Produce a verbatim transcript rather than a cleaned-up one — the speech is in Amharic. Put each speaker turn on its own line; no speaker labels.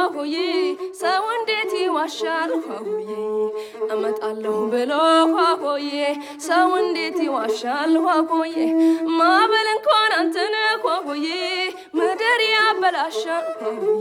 ሆዬ ሰው እንዴት ይዋሻል ሆዬ አመጣለሁ ብሎ ሆዬ ሰው እንዴት ይዋሻል ሆዬ ማበል እንኳን አንተነ ሆዬ ምድር ያበላሻል